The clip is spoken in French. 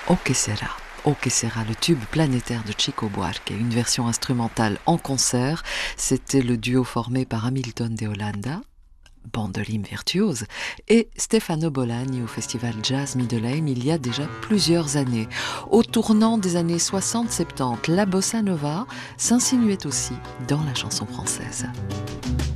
O que sera? O que sera, le tube planétaire de Chico Buarque, une version instrumentale en concert. C'était le duo formé par Hamilton de Holanda, bandoline virtuose, et Stefano Bolani au festival Jazz Middelheim il y a déjà plusieurs années. Au tournant des années 60-70, la bossa nova s'insinuait aussi dans la chanson française.